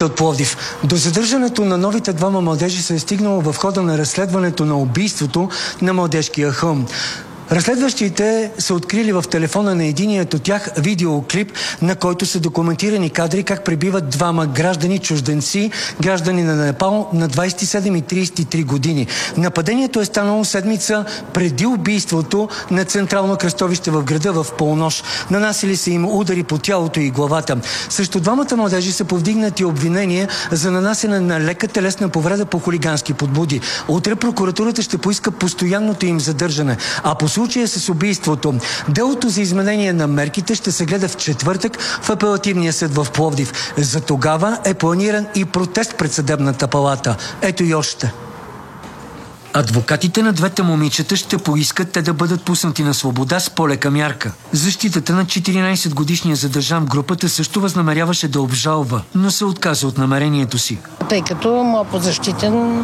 от Пловдив. До задържането на новите двама младежи се е стигнало в хода на разследването на убийството на Младежкия хълм. Разследващите са открили в телефона на единият от тях видеоклип, на който са документирани кадри как пребиват двама граждани чужденци, граждани на Непал на 27 и 33 години. Нападението е станало седмица преди убийството на централно кръстовище в града в полунощ. Нанасили са им удари по тялото и главата. Срещу двамата младежи са повдигнати обвинения за нанасене на лека телесна повреда по хулигански подбуди. Утре прокуратурата ще поиска постоянното им задържане, а по случая с убийството делото за изменение на мерките ще се гледа в четвъртък в апелативния съд в Пловдив. За тогава е планиран и протест пред съдебната палата. Ето и още. Адвокатите на двете момичета ще поискат те да бъдат пуснати на свобода с по-лека мярка. Защитата на 14-годишния задържан в групата също възнамеряваше да обжалва, но се отказа от намерението си. Тъй като моят подзащитен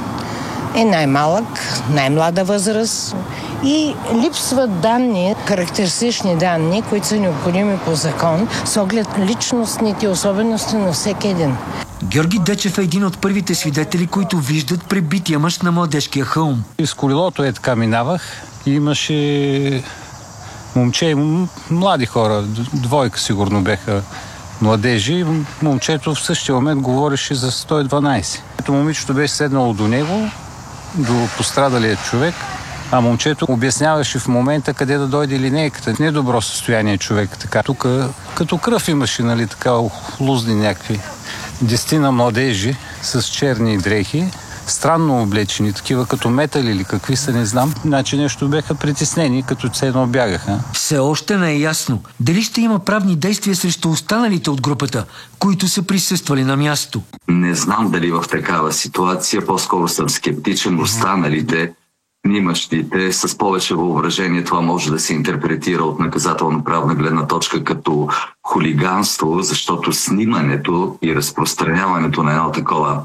е най-малък, най-млада възраст и липсват данни, характеристични данни, които са необходими по закон, с оглед личностните особености на всеки един. Георги Дечев е един от първите свидетели, които виждат пребития мъж на Младежкия хълм. С колелото така минавах и имаше момче и млади хора, двойка сигурно беха младежи. Момчето в същия момент говореше за 112. Момичето беше седнало до него, до пострадалия човек, а момчето обясняваше в момента къде да дойде линейката. Недобро състояние човек. Така. Тук като кръв имаше, нали, така лузни някакви 10 младежи с черни дрехи, странно облечени, такива като метали или какви са, не знам. Значи нещо беха притеснени, като ценно бягаха. Все още не е ясно дали ще има правни действия срещу останалите от групата, които са присъствали на място. Не знам дали в такава ситуация, по-скоро съм скептичен. Останалите, снимащите, с повече въображение, това може да се интерпретира от наказателно-правна гледна точка като хулиганство, защото снимането и разпространяването на едно такова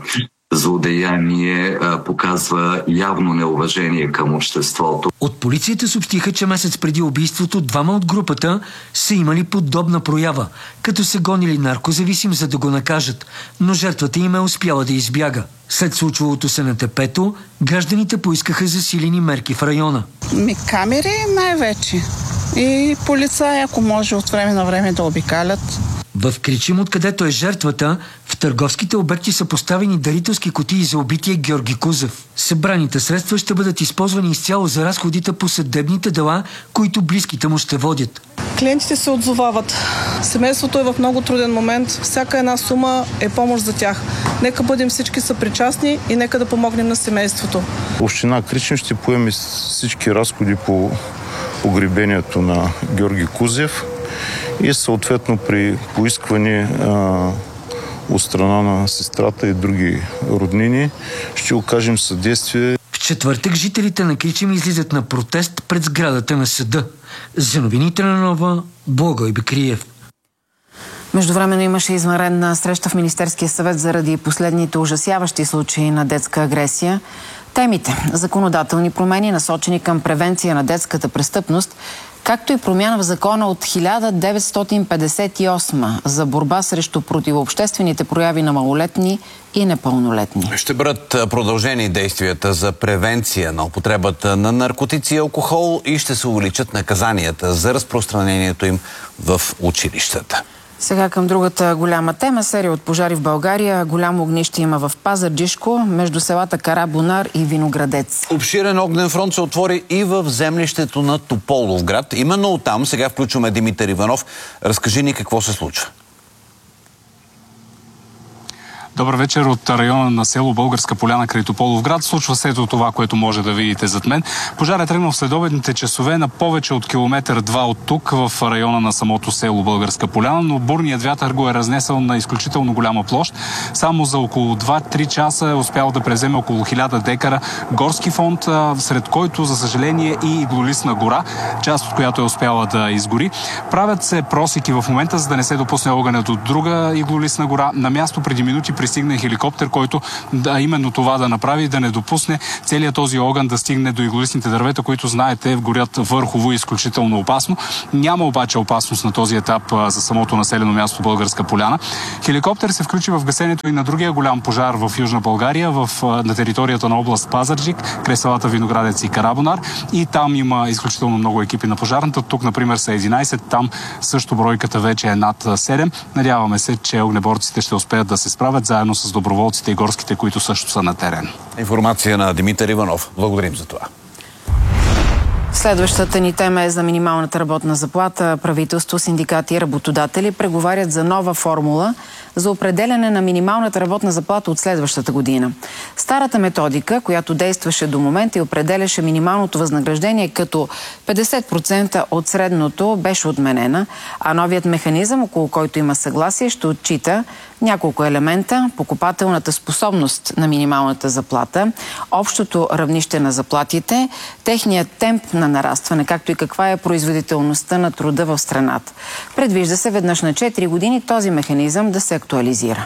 злодеяние показва явно неуважение към обществото. От полицията съобщиха, че месец преди убийството двама от групата са имали подобна проява, като са гонили наркозависим, за да го накажат, но жертвата им е успяла да избяга. След случвалото се на тепето, гражданите поискаха засилени мерки в района. Камери най-вече и полицаи, ако може от време на време да обикалят. В Кричим, откъдето е жертвата, в търговските обекти са поставени дарителски кутии за убития Георги Кузев. Събраните средства ще бъдат използвани изцяло за разходите по съдебните дела, които близките му ще водят. Клиентите се отзовават. Семейството е в много труден момент. Всяка една сума е помощ за тях. Нека бъдем всички съпричастни и нека да помогнем на семейството. Община Кричим ще поеме всички разходи по погребението на Георги Кузев и съответно при поискване от страна на сестрата и други роднини ще окажем съдействие. В четвъртък жителите на Кричим излизат на протест пред сградата на съда. За новините на Нова, Благой Бекриев. Междувременно имаше извънредна среща в Министерския съвет заради последните ужасяващи случаи на детска агресия. Темите – законодателни промени, насочени към превенция на детската престъпност, както и промяна в закона от 1958 за борба срещу противообществените прояви на малолетни и непълнолетни. Ще бъдат продължени действията за превенция на употребата на наркотици и алкохол и ще се увеличат наказанията за разпространението им в училищата. Сега към другата голяма тема. Серия от пожари в България. Голямо огнище има в Пазарджишко, между селата Карабунар и Виноградец. Обширен огнен фронт се отвори и в землището на Тополовград. Именно оттам сега включваме Димитър Иванов. Разкажи ни какво се случва. Добър вечер от района на село Българска поляна край Тополовград. Случва се ето това, което може да видите зад мен. Пожар е тръгнал в следобедните часове на повече от километър-два от тук в района на самото село Българска поляна, но бурният вятър го е разнесъл на изключително голяма площ. Само за около 2-3 часа е успял да преземе около 1000 декара горски фонд, сред който, за съжаление, и иглолистна гора, част от която е успяла да изгори. Правят се просеки в момента, за да не се допусне огънят от друга иглолистна гора. На място преди минути пристигне хеликоптер, който именно това да направи, да не допусне целият този огън да стигне до иглолистните дървета, които, знаете, горят върхово и изключително опасно. Няма обаче опасност на този етап за самото населено място Българска поляна. Хеликоптер се включи в гасенето и на другия голям пожар в Южна България, на територията на област Пазарджик, край селата Виноградец и Карабонар. И там има изключително много екипи на пожарната. Тук, например, са 11, там също бройката вече е над 7. Надяваме се, че огнеборците ще успеят да се справят заедно с доброволците и горските, които също са на терен. Информация на Димитър Иванов. Благодарим за това. Следващата ни тема е за минималната работна заплата. Правителство, синдикати и работодатели преговарят за нова формула за определяне на минималната работна заплата от следващата година. Старата методика, която действаше до момента и определяше минималното възнаграждение като 50% от средното, беше отменена, а новият механизъм, около който има съгласие, ще отчита няколко елемента: покупателната способност на минималната заплата, общото равнище на заплатите, техният темп на нарастване, както и каква е производителността на труда в страната. Предвижда се веднъж на 4 години този механизъм да се актуализира.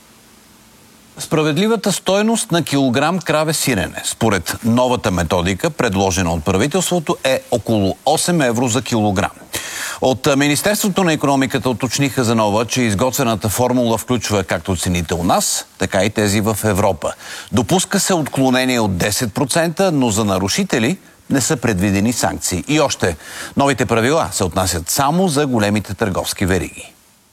Справедливата стойност на килограм краве сирене, според новата методика, предложена от правителството, е около 8 евро за килограм. От Министерството на икономиката уточниха за нова, че изготвената формула включва както цените у нас, така и тези в Европа. Допуска се отклонение от 10%, но за нарушители не са предвидени санкции. И още, новите правила се отнасят само за големите търговски вериги.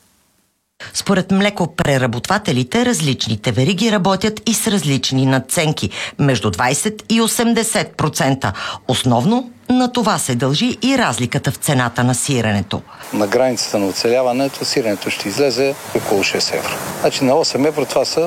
Според млекопреработвателите, различните вериги работят и с различни надценки – между 20 и 80%. Основно на това се дължи и разликата в цената на сиренето. На границата на оцеляването сиренето ще излезе около 6 евро. Значи на 8 евро това са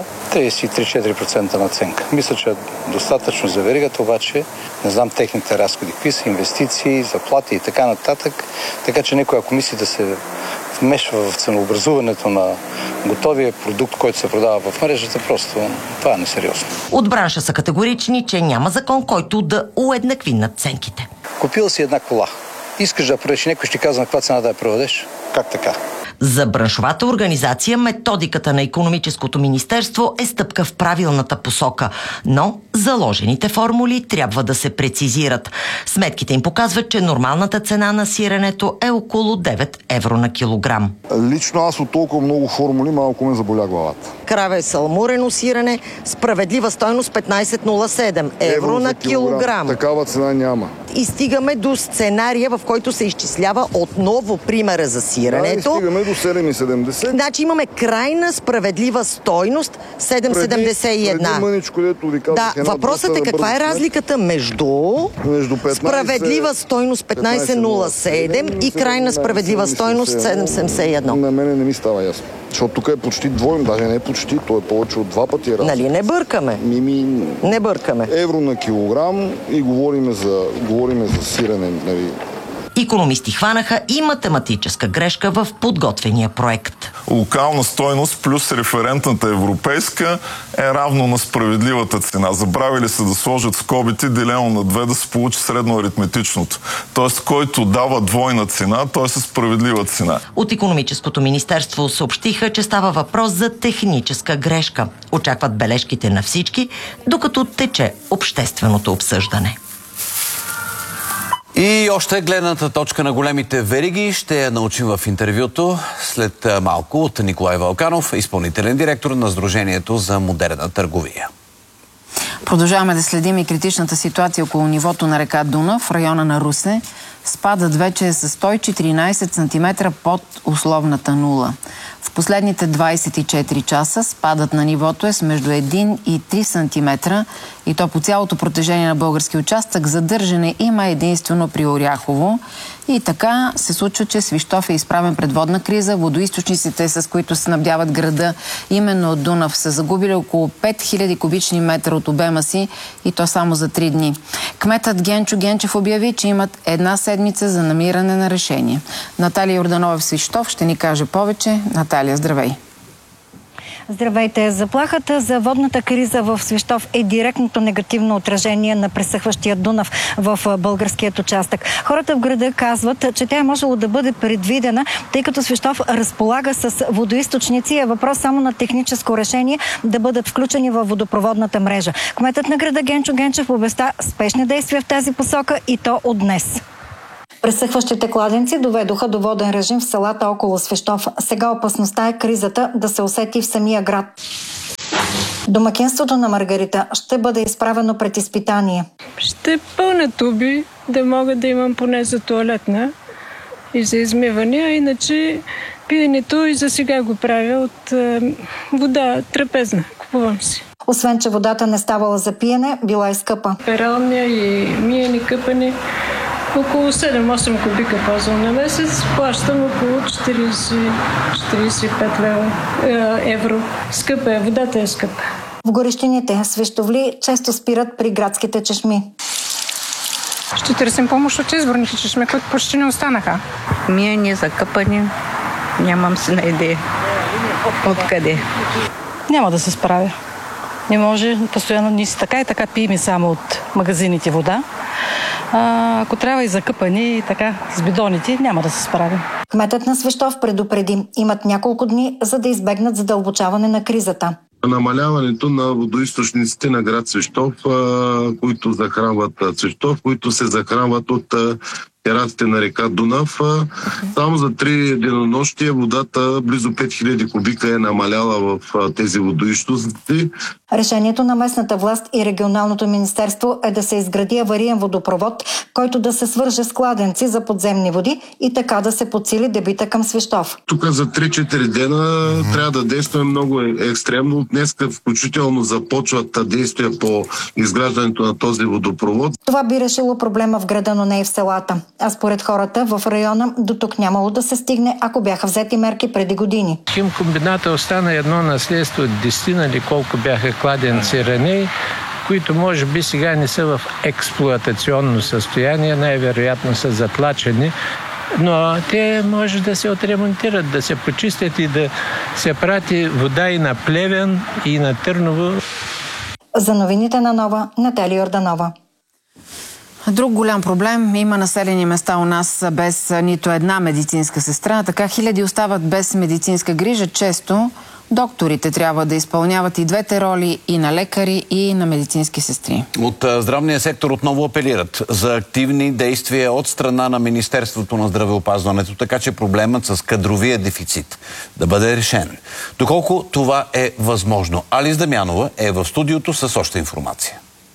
33-4% наценка. Мисля, че е достатъчно за веригата, обаче не знам техните разходи, какви са инвестиции, заплати и така нататък. Така че някоя комисия да се вмешва в ценообразуването на готовия продукт, който се продава в мрежата, просто това е несериозно. От бранша са категорични, че няма закон, който да уеднакви надценките. Купил си една кола. Искаш да продадеш, някой ще казва на каква цена да я продадеш. Как така? За браншовата организация методиката на Икономическото министерство е стъпка в правилната посока, но заложените формули трябва да се прецизират. Сметките им показват, че нормалната цена на сиренето е около 9 евро на килограм. Лично аз от толкова много формули малко ме заболя главата. Краве салмурено сирене, справедлива стойност 15,07 евро на килограм. Такава цена няма. И стигаме до сценария, в който се изчислява отново примера за сиренето. Да, стигаме до 7,70. Значи имаме крайна справедлива стойност 7,71. Преди мъничко, дето ви казах, да, въпросът е каква е разликата между 15, справедлива стойност 15,07 и крайна справедлива стойност 7,71. На мене не ми става ясно. Защото тук е почти двойно, даже не е почти, то е повече от 2 пъти разлика. Нали не бъркаме? Не бъркаме. Евро на килограм и говориме за сирене, нали. Икономисти хванаха и математическа грешка в подготвения проект. Локална стойност плюс референтната европейска е равно на справедливата цена. Забравили се да сложат скобите, делено на 2 да се получи средно аритметичното. Тоест, който дава двойна цена, той е със справедлива цена. От Икономическото министерство съобщиха, че става въпрос за техническа грешка. Очакват бележките на всички, докато тече общественото обсъждане. И още гледната точка на големите вериги ще я научим в интервюто след малко от Николай Вълканов, изпълнителен директор на Сдружението за модерна търговия. Продължаваме да следим и критичната ситуация около нивото на река Дунав в района на Русе. Спадът вече е с 114 см под условната нула. В последните 24 часа спадът на нивото е с между 1 и 3 см и то по цялото протежение на български участък. Задържане има единствено при Оряхово. И така се случва, че Свищов е изправен пред водна криза. Водоизточниците, с които се снабдяват града, именно от Дунав, са загубили около 5000 кубични метра от обема си и то само за 3 дни. Кметът Генчо Генчев обяви, че имат една седмица за намиране на решение. Наталия Йорданова в Свищов ще ни каже повече. Наталия, здравей! Здравейте! Заплахата за водната криза в Свищов е директното негативно отражение на пресъхващия Дунав в българският участък. Хората в града казват, че тя е можело да бъде предвидена, тъй като Свищов разполага с водоизточници. Е въпрос само на техническо решение да бъдат включени във водопроводната мрежа. Кметът на града Генчо Генчев обеща спешни действия в тази посока и то от днес. Пресъхващите кладенци доведоха до воден режим в селата около Свищов. Сега опасността е кризата да се усети в самия град. Домакинството на Маргарита ще бъде изправено пред изпитание. Ще пълня туби, да мога да имам поне за тоалетна и за измиване, а иначе пиенето и за сега го правя от вода трапезна. Купувам си. Освен, че водата не ставала за пиене, била и скъпа. Пералня и миене, къпане. Около 7-8 кубика ползвам на месец. Плащам около 40-45 евро. Скъпа е, водата е скъпа. В горещините свищовли често спират при градските чешми. Ще търсим помощ от изборните чешми, които почти не останаха. Миене, закъпане. Нямам си на идея. Откъде? Няма да се справя. Не може. Постоянно ние си така и така пием само от магазините вода. Ако трябва и закъпани и така с бидоните, няма да се справим. Кметът на Свищов предупреди. Имат няколко дни, за да избегнат задълбочаване на кризата. Намаляването на водоизточниците на град Свищов, които захранват Свищов, които се захранват от терасите на река Дунав. Само за 3 денонощия водата близо 5000 кубика е намаляла в тези водоизточници. Решението на местната власт и регионалното министерство е да се изгради авариен водопровод, който да се свърже с кладенци за подземни води и така да се подсили дебита към Свищов. Тук за 3-4 дена трябва да действаме много екстремно. Днеска включително започват действия по изграждането на този водопровод. Това би решило проблема в града, но не и в селата. А според хората в района до тук нямало да се стигне, ако бяха взети мерки преди години. Химкомбината остана едно наследство от 10 или колко бяха кладенци ранее, които може би сега не са в експлоатационно състояние, най-вероятно са затлачени, но те може да се отремонтират, да се почистят и да се прати вода и на Плевен, и на Търново. За новините на Нова, Наталия Йорданова. Друг голям проблем. Има населени места у нас без нито една медицинска сестра. Така хиляди остават без медицинска грижа. Често докторите трябва да изпълняват и двете роли, и на лекари, и на медицински сестри. От здравния сектор отново апелират за активни действия от страна на Министерството на здравеопазването, така че проблемът с кадровия дефицит да бъде решен. Доколко това е възможно? Алис Дамянова е в студиото с още информация.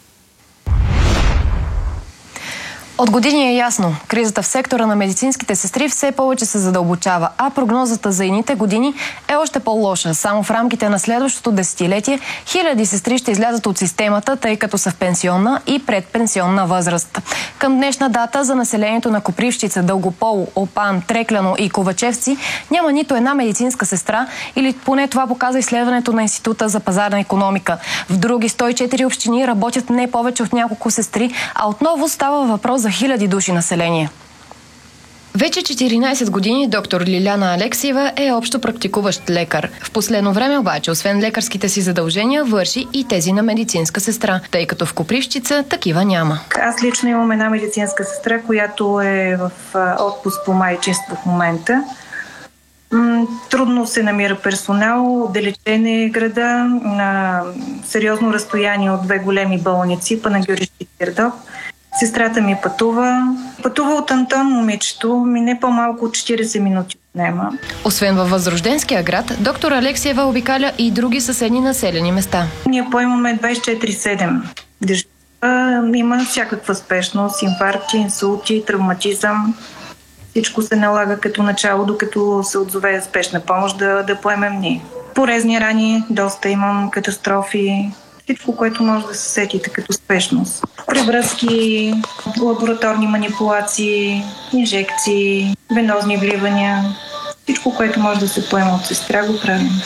От години е ясно, кризата в сектора на медицинските сестри все повече се задълбочава, а прогнозата за едните години е още по-лоша. Само в рамките на следващото десетилетие хиляди сестри ще излязат от системата, тъй като са в пенсионна и предпенсионна възраст. Към днешна дата за населението на Копривщица, Дългополо, Опан, Трекляно и Ковачевци няма нито една медицинска сестра, или поне това показа изследването на Института за пазарна икономика. В други 104 общини работят не повече от няколко сестри, а отново става въпрос за хиляди души население. Вече 14 години доктор Лиляна Алексиева е общо практикуващ лекар. В последно време обаче, освен лекарските си задължения, върши и тези на медицинска сестра, тъй като в Копривщица такива няма. Аз лично имам една медицинска сестра, която е в отпуск по майчинство в момента. Трудно се намира персонал, отдалечен е града, на сериозно разстояние от две големи болници, Панагюрище и Пирдоп. Сестрата ми пътува. Пътува от Антон, момичето, не по-малко от 40 минути отнема. Освен във Възрожденския град, доктор Алексиева обикаля и други съседни населени места. Ние поемаме 24/7. Дежурства, има всякаква спешност, инфаркти, инсулти, травматизъм. Всичко се налага като начало, докато се отзове спешна помощ да поемем ние. Порезни рани, доста имам, катастрофи. Всичко, което може да се сетите като спешност. Превръзки, лабораторни манипулации, инжекции, венозни вливания. Всичко, което може да се поема от сестра, го правим.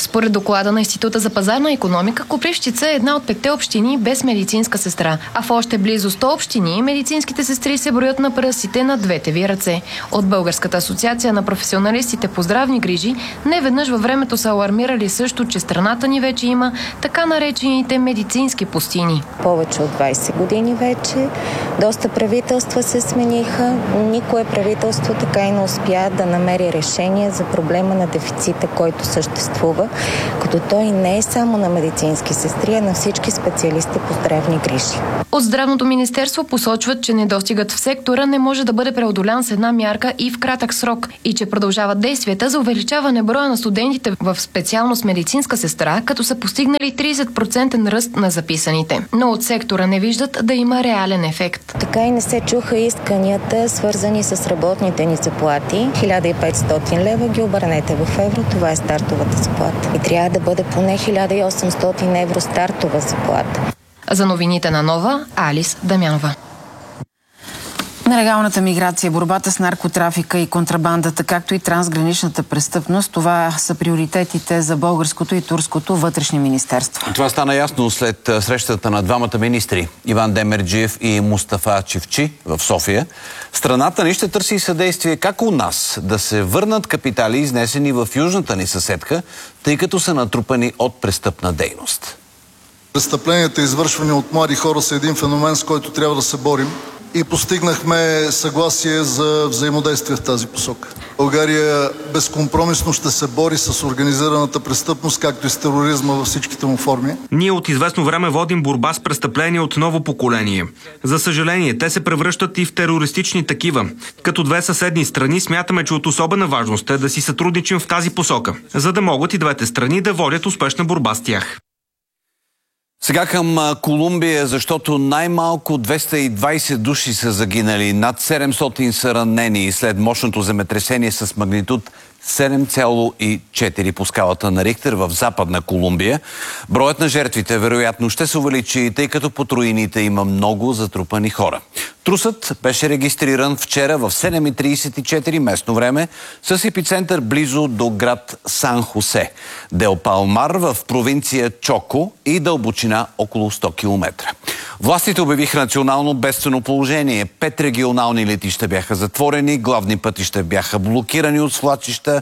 Според доклада на Института за пазарна икономика, Копривщица е една от 5 общини без медицинска сестра, а в още близо 100 общини медицинските сестри се броят на пръстите на двете ви ръце. От Българската асоциация на професионалистите по здравни грижи неведнъж във времето са алармирали също, че страната ни вече има така наречените медицински пустини. Повече от 20 години вече. Доста правителства се смениха. Никое правителство така и не успя да намери решение за проблема на дефицита, който съществува, като той не е само на медицински сестри, а на всички специалисти по здравни грижи. От Здравното министерство посочват, че недостигът в сектора не може да бъде преодолян с една мярка и в кратък срок и че продължават действията за увеличаване броя на студентите в специалност медицинска сестра, като са постигнали 30% ръст на записаните. Но от сектора не виждат да има реален ефект. Така и не се чуха исканията, свързани с работните ни заплати. 1500 лева ги обърнете в евро, това е стартовата заплата. И трябва да бъде поне 1800 евро стартова заплата. За новините на Нова, Алис Дамянова. Нелегалната миграция, борбата с наркотрафика и контрабандата, както и трансграничната престъпност, това са приоритетите за българското и турското вътрешни министерства. Това стана ясно след срещата на двамата министри Иван Демерджиев и Мустафа Чифчи в София. Страната ни ще търси съдействие как у нас да се върнат капитали, изнесени в южната ни съседка, тъй като са натрупани от престъпна дейност. Престъпленията, извършвани от млади хора, са един феномен, с който трябва да се борим. И постигнахме съгласие за взаимодействие в тази посока. България безкомпромисно ще се бори с организираната престъпност, както и с тероризма във всичките му форми. Ние от известно време водим борба с престъпления от ново поколение. За съжаление, те се превръщат и в терористични такива. Като две съседни страни смятаме, че от особена важност е да си сътрудничим в тази посока, за да могат и двете страни да водят успешна борба с тях. Сега към Колумбия, защото най-малко 220 души са загинали, над 700 са ранени след мощното земетресение с магнитуд 7,4 по скалата на Рихтер в Западна Колумбия. Броят на жертвите вероятно ще се увеличи, тъй като по руините има много затрупани хора. Трусът беше регистриран вчера в 7:34 местно време с епицентър близо до град Сан Хосе, Дел Палмар в провинция Чоко и дълбочина около 100 км. Властите обявиха национално бедствено положение. 5 регионални летища бяха затворени, главни пътища бяха блокирани от свлачища.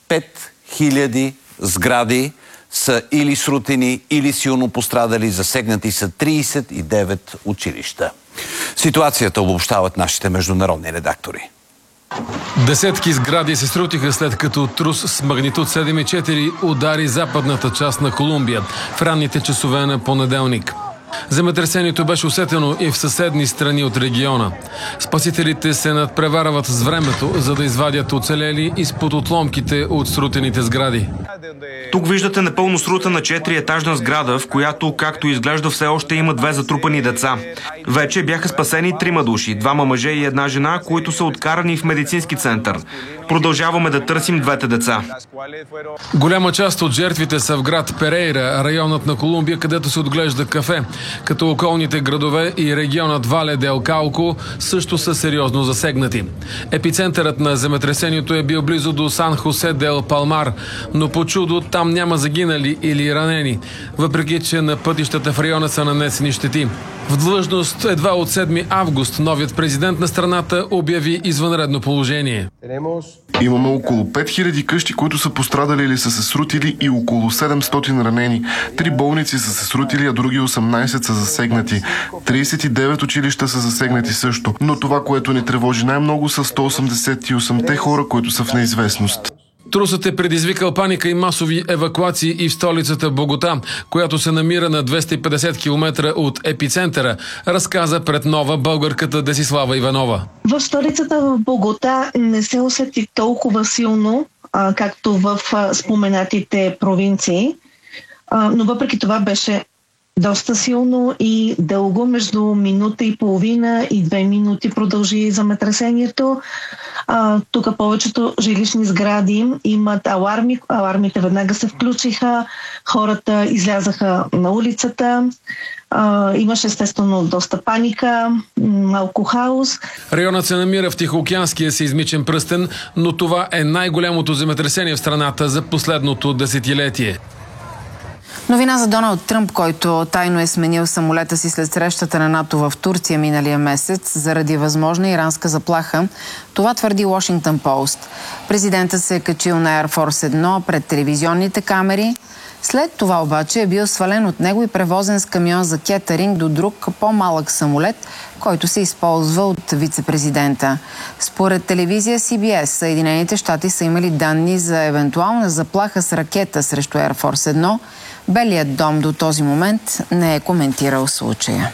5000 сгради са или срутени, или силно пострадали. Засегнати са 39 училища. Ситуацията обобщават нашите международни редактори. Десетки сгради се срутиха след като трус с магнитуд 7,4 удари западната част на Колумбия в ранните часове на понеделник. Земетресението беше усетено и в съседни страни от региона. Спасителите се надпреварват с времето, за да извадят оцелели изпод отломките от срутените сгради. Тук виждате напълно срутена 4-етажна сграда, в която, както изглежда, все още има 2 затрупани деца. Вече бяха спасени 3 души, 2 мъже и 1 жена, които са откарани в медицински център. Продължаваме да търсим 2 деца. Голяма част от жертвите са в град Перейра, районът на Колумбия, където се отглежда кафе, като околните градове и регионът Вале дел Кауко също са сериозно засегнати. Епицентърът на земетресението е бил близо до Сан Хосе дел Палмар, но по чудо там няма загинали или ранени, въпреки че на пътищата в района са нанесени щети. В длъжност едва от 7 август новият президент на страната обяви извънредно положение. Имаме около 5000 къщи, които са пострадали или са се срутили, и около 700 ранени. 3 болници са се срутили, а други 18 са засегнати. 39 училища са засегнати също. Но това, което ни тревожи най-много, са 188-те хора, които са в неизвестност. Трусът е предизвикал паника и масови евакуации и в столицата Богота, която се намира на 250 км от епицентъра, разказа пред Нова българката Десислава Иванова. В столицата в Богота не се усети толкова силно, както в споменатите провинции, но въпреки това беше доста силно и дълго, между минута и половина и 2 минути продължи земетресението. Тук повечето жилищни сгради имат аларми. Алармите веднага се включиха, хората излязаха на улицата. Имаше естествено доста паника, малко хаос. Районът се намира в Тихоокеанския сеизмичен пръстен, но това е най-голямото земетресение в страната за последното десетилетие. Новина за Доналд Тръмп, който тайно е сменил самолета си след срещата на НАТО в Турция миналия месец заради възможна иранска заплаха. Това твърди Washington Post. Президентът се е качил на Air Force 1 пред телевизионните камери. След това обаче е бил свален от него и превозен с камион за кетеринг до друг по-малък самолет, който се използва от вице-президента. Според телевизия CBS, Съединените щати са имали данни за евентуална заплаха с ракета срещу Air Force 1. Белият дом до този момент не е коментирал случая.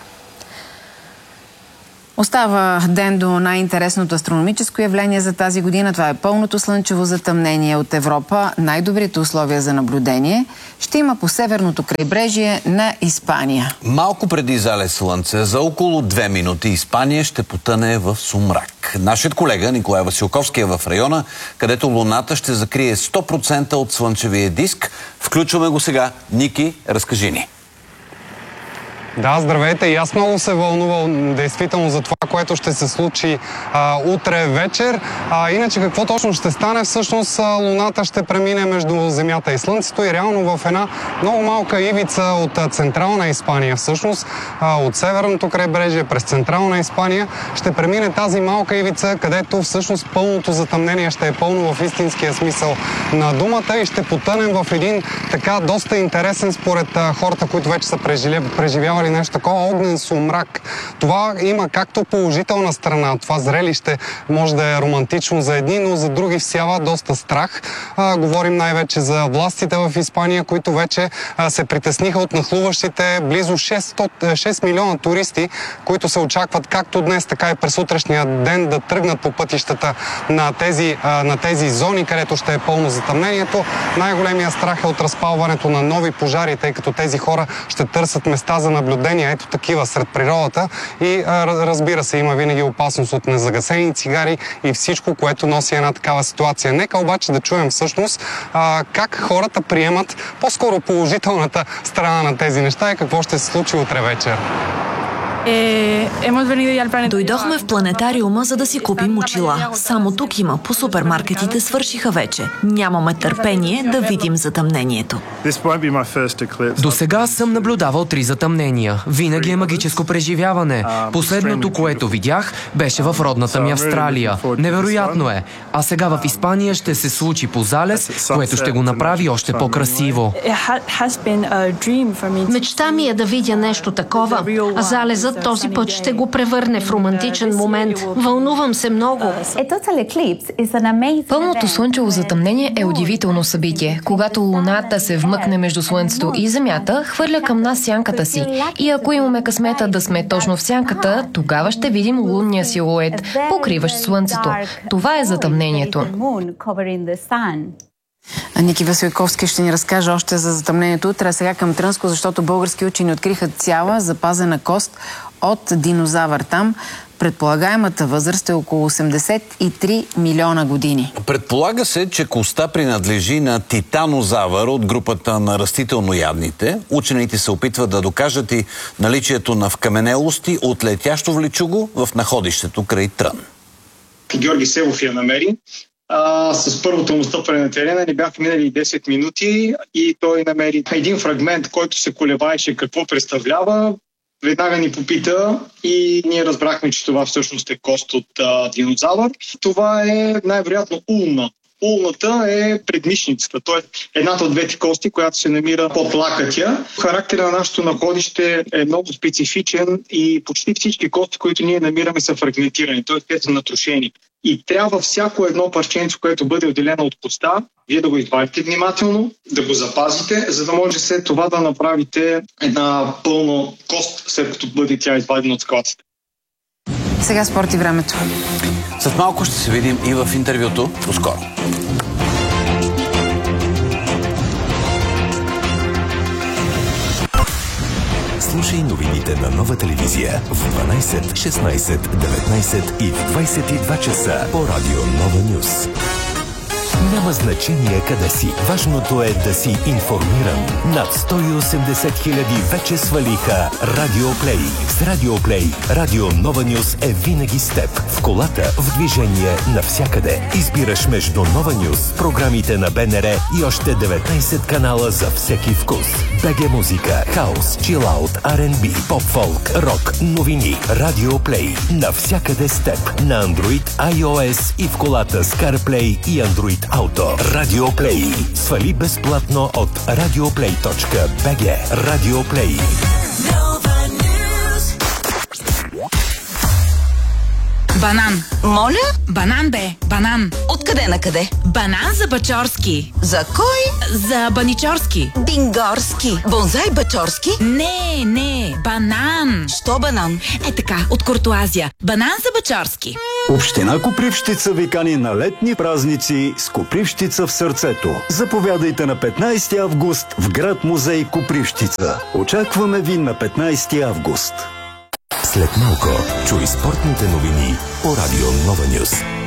Остава ден до най-интересното астрономическо явление за тази година. Това е пълното слънчево затъмнение от Европа. Най-добрите условия за наблюдение ще има по северното крайбрежие на Испания. Малко преди залез слънце, за около 2 минути Испания ще потъне в сумрак. Нашият колега Николай Василковски е в района, където Луната ще закрие 100% от слънчевия диск. Включваме го сега. Ники, разкажи ни. Да, здравейте. И аз много се вълнувам действително за това, което ще се случи утре вечер. Иначе какво точно ще стане? Всъщност Луната ще премине между Земята и Слънцето и реално в една много малка ивица от централна Испания. Всъщност от северното крайбрежие през централна Испания ще премине тази малка ивица, където всъщност пълното затъмнение ще е пълно в истинския смисъл на думата и ще потънем в един така доста интересен според хората, които вече са преживявали нещо такова, огнен сумрак. Това има както положителна страна. Това зрелище може да е романтично за едни, но за други всява доста страх. Говорим най-вече за властите в Испания, които вече се притесниха от нахлуващите близо 6 милиона туристи, които се очакват както днес, така и през утрешния ден да тръгнат по пътищата на тези зони, където ще е пълно затъмнението. Най-големия страх е от разпалването на нови пожари, тъй като тези хора ще търсят места за наблюдение, ето такива сред природата и разбира се, има винаги опасност от незагасени цигари и всичко, което носи една такава ситуация. Нека обаче да чуем всъщност как хората приемат по-скоро положителната страна на тези неща и какво ще се случи утре вечер. Дойдохме в планетариума, за да си купим очила. Само тук има, по супермаркетите свършиха вече. Нямаме търпение да видим затъмнението. До сега съм наблюдавал 3 затъмнения. Винаги е магическо преживяване. Последното, което видях, беше в родната ми Австралия. Невероятно е. А сега в Испания ще се случи по залез, което ще го направи още по-красиво. Мечта ми е да видя нещо такова, а залезът този път ще го превърне в романтичен момент. Вълнувам се много. Пълното слънчево затъмнение е удивително събитие. Когато Луната се вмъкне между Слънцето и Земята, хвърля към нас сянката си. И ако имаме късмета да сме точно в сянката, тогава ще видим лунния силует, покриващ Слънцето. Това е затъмнението. Ники Василковски ще ни разкаже още за затъмнението утре. Сега към Трънско, защото български учени откриха цяла запазена кост от динозавър там. Предполагаемата възраст е около 83 милиона години. Предполага се, че костта принадлежи на титанозавър от групата на растителноядните. Учените се опитват да докажат и наличието на вкаменелости от летящо влечуго в находището край Трън. Георги Севов я намери. С първото му стъпване на терена не бяха минали 10 минути и той намери един фрагмент, който се колебаеше какво представлява. Веднага ни попита и ние разбрахме, че това всъщност е кост от динозавър. Това е най-вероятно улна. Улната е предмишницата, т.е. едната от двете кости, която се намира под лакътя. Характера на нашето находище е много специфичен и почти всички кости, които ние намираме, са фрагментирани, т.е. те са натрошени. И трябва всяко едно парченце, което бъде отделено от коста, вие да го извадите внимателно, да го запазите, за да може след това да направите една пълна кост, след като бъде тя извадена от складцата. Сега спорт и времето. След малко ще се видим и в интервюто. До скоро. Слушай новините на Нова телевизия в 12, 16, 19 и в 22 часа по радио Нова Нюс. Няма значение къде си. Важното е да си информиран. Над 180 хиляди вече свалиха Радио Плей. С Радио Плей Радио Нова Нюс е винаги с теб. В колата, в движение, навсякъде. Избираш между Нова Нюс, програмите на БНР и още 19 канала за всеки вкус. БГ музика, хаус, чилаут, R&B, поп-фолк, рок, новини. Радио Плей. Навсякъде с теб. На Android, iOS и в колата с CarPlay и Android Auto. Радио Плей. Свали безплатно от radioplay.bg. Радио Плей. Банан. Моля? Банан бе, банан. Откъде на къде? Банан за Бачорски. За кой? За Баничорски. Бингорски. Бонзай Бачорски? Не, банан. Що банан? Е така, от Куртуазия. Банан за Бачорски. Община Копривщица ви кани на летни празници с Копривщица в сърцето. Заповядайте на 15 август в град музей Копривщица. Очакваме ви на 15 август. След малко чуй спортните новини по радио Нова Нюс.